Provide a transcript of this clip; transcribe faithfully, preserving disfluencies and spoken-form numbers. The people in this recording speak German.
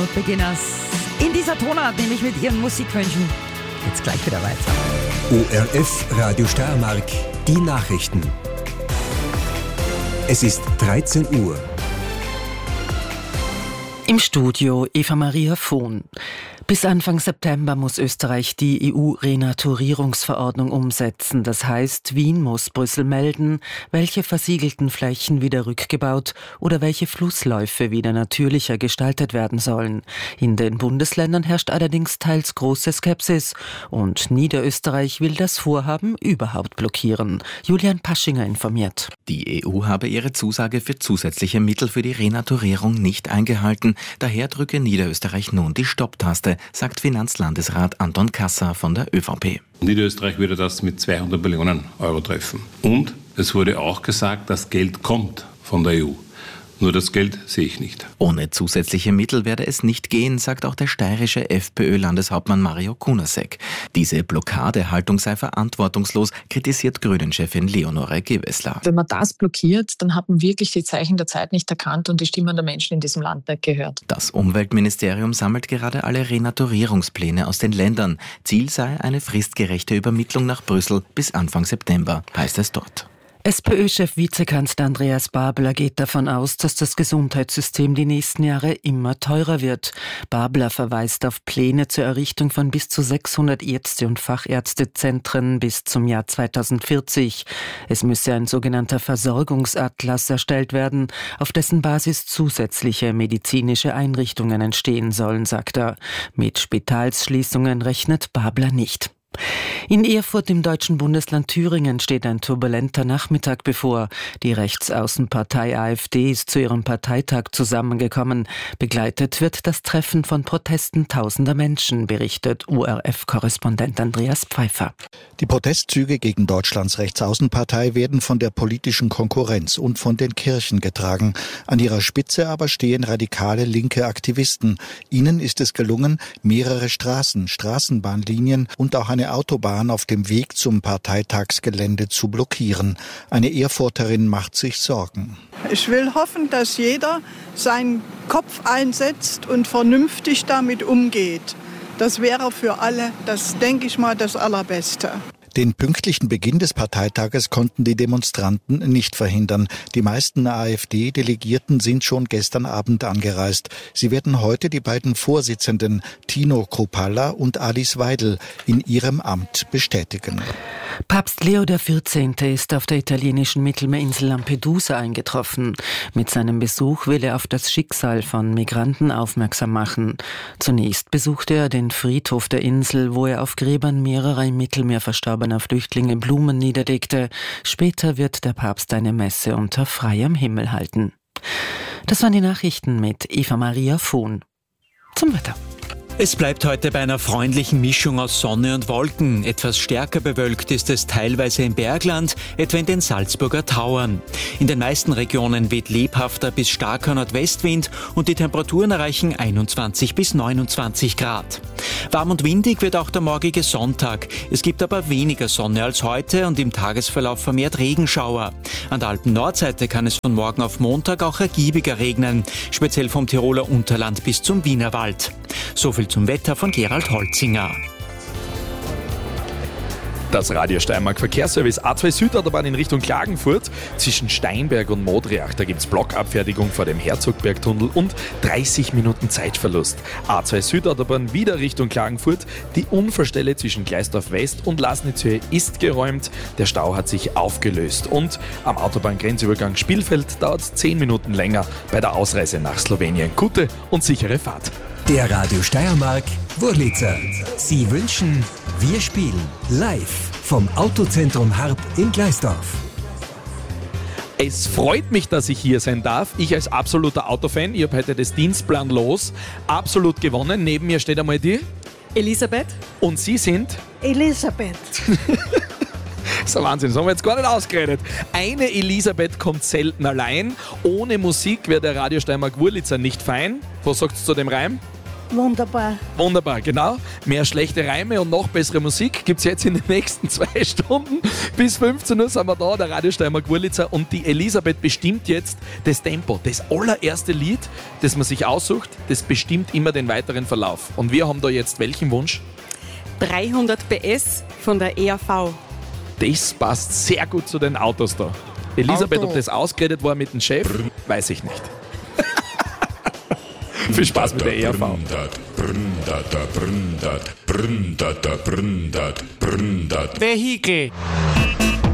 Beginners. In dieser Tonart, nämlich mit ihren Musikwünschen. Jetzt gleich wieder weiter. O R F Radio Steiermark, die Nachrichten. Es ist dreizehn Uhr. Im Studio Eva Maria Vohn. Bis Anfang September muss Österreich die E U-Renaturierungsverordnung umsetzen. Das heißt, Wien muss Brüssel melden, welche versiegelten Flächen wieder rückgebaut oder welche Flussläufe wieder natürlicher gestaltet werden sollen. In den Bundesländern herrscht allerdings teils große Skepsis und Niederösterreich will das Vorhaben überhaupt blockieren. Julian Paschinger informiert. Die E U habe ihre Zusage für zusätzliche Mittel für die Renaturierung nicht eingehalten. Daher drücke Niederösterreich nun die Stopptaste, sagt Finanzlandesrat Anton Kasser von der ÖVP. Niederösterreich würde das mit zweihundert Millionen Euro treffen. Und es wurde auch gesagt, das Geld kommt von der E U. Nur das Geld sehe ich nicht. Ohne zusätzliche Mittel werde es nicht gehen, sagt auch der steirische FPÖ-Landeshauptmann Mario Kunasek. Diese Blockadehaltung sei verantwortungslos, kritisiert Grünen-Chefin Leonore Gewessler. Wenn man das blockiert, dann hat man wirklich die Zeichen der Zeit nicht erkannt und die Stimmen der Menschen in diesem Land nicht gehört. Das Umweltministerium sammelt gerade alle Renaturierungspläne aus den Ländern. Ziel sei eine fristgerechte Übermittlung nach Brüssel bis Anfang September, heißt es dort. SPÖ-Chef Vizekanzler Andreas Babler geht davon aus, dass das Gesundheitssystem die nächsten Jahre immer teurer wird. Babler verweist auf Pläne zur Errichtung von bis zu sechshundert Ärzte- und Fachärztezentren bis zum Jahr zweitausendvierzig. Es müsse ein sogenannter Versorgungsatlas erstellt werden, auf dessen Basis zusätzliche medizinische Einrichtungen entstehen sollen, sagt er. Mit Spitalsschließungen rechnet Babler nicht. In Erfurt im deutschen Bundesland Thüringen steht ein turbulenter Nachmittag bevor. Die Rechtsaußenpartei AfD ist zu ihrem Parteitag zusammengekommen. Begleitet wird das Treffen von Protesten tausender Menschen, berichtet O R F-Korrespondent Andreas Pfeiffer. Die Protestzüge gegen Deutschlands Rechtsaußenpartei werden von der politischen Konkurrenz und von den Kirchen getragen. An ihrer Spitze aber stehen radikale linke Aktivisten. Ihnen ist es gelungen, mehrere Straßen, Straßenbahnlinien und auch eine Autobahn auf dem Weg zum Parteitagsgelände zu blockieren. Eine Erfurterin macht sich Sorgen. Ich will hoffen, dass jeder seinen Kopf einsetzt und vernünftig damit umgeht. Das wäre für alle, das denke ich mal, das Allerbeste. Den pünktlichen Beginn des Parteitages konnten die Demonstranten nicht verhindern. Die meisten AfD-Delegierten sind schon gestern Abend angereist. Sie werden heute die beiden Vorsitzenden Tino Kruppalla und Alice Weidel in ihrem Amt bestätigen. Papst Leo der vierzehnte ist auf der italienischen Mittelmeerinsel Lampedusa eingetroffen. Mit seinem Besuch will er auf das Schicksal von Migranten aufmerksam machen. Zunächst besuchte er den Friedhof der Insel, wo er auf Gräbern mehrerer im Mittelmeer verstorbener Flüchtlinge Blumen niederlegte. Später wird der Papst eine Messe unter freiem Himmel halten. Das waren die Nachrichten mit Eva Maria Vohn. Zum Wetter. Es bleibt heute bei einer freundlichen Mischung aus Sonne und Wolken. Etwas stärker bewölkt ist es teilweise im Bergland, etwa in den Salzburger Tauern. In den meisten Regionen weht lebhafter bis starker Nordwestwind und die Temperaturen erreichen einundzwanzig bis neunundzwanzig Grad. Warm und windig wird auch der morgige Sonntag. Es gibt aber weniger Sonne als heute und im Tagesverlauf vermehrt Regenschauer. An der Alpen-Nordseite kann es von morgen auf Montag auch ergiebiger regnen, speziell vom Tiroler Unterland bis zum Wienerwald. So viel zum Wetter von Gerald Holzinger. Das Radio Steiermark Verkehrsservice A zwei Südautobahn in Richtung Klagenfurt. Zwischen Steinberg und Modriach, da gibt es Blockabfertigung vor dem Herzogbergtunnel und dreißig Minuten Zeitverlust. A zwei Südautobahn wieder Richtung Klagenfurt. Die Unfallstelle zwischen Gleisdorf West und Lasnitzhöhe ist geräumt. Der Stau hat sich aufgelöst. Und am Autobahngrenzübergang Spielfeld dauert es zehn Minuten länger bei der Ausreise nach Slowenien. Gute und sichere Fahrt. Der Radio Steiermark Wurlitzer. Sie wünschen, wir spielen live vom Autozentrum Harp in Gleisdorf. Es freut mich, dass ich hier sein darf. Ich als absoluter Autofan, ich habe heute das Dienstplan los, absolut gewonnen. Neben mir steht einmal die Elisabeth. Und Sie sind? Elisabeth. Das ist ein Wahnsinn, das haben wir jetzt gar nicht ausgeredet. Eine Elisabeth kommt selten allein. Ohne Musik wäre der Radio Steiermark Wurlitzer nicht fein. Was sagst du zu dem Reim? Wunderbar. Wunderbar, genau. Mehr schlechte Reime und noch bessere Musik gibt es jetzt in den nächsten zwei Stunden. Bis fünfzehn Uhr sind wir da, der Radio Steiermark Wurlitzer, und die Elisabeth bestimmt jetzt das Tempo. Das allererste Lied, das man sich aussucht, das bestimmt immer den weiteren Verlauf. Und wir haben da jetzt welchen Wunsch? dreihundert P S von der E R V. Das passt sehr gut zu den Autos da. Elisabeth, Auto. ob das ausgeredet war mit dem Chef, weiß ich nicht. Viel Spaß mit der E R V. Vehikel.